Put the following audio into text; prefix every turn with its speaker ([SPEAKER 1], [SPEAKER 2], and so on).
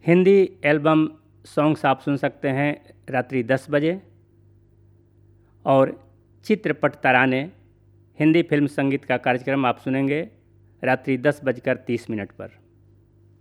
[SPEAKER 1] Hindi album songs आप सुन सकते हैं रात्रि 10 बजे। और चित्रपट तराने हिंदी फिल्म संगीत का कार्यक्रम आप सुनेंगे रात्रि 10:30 पर।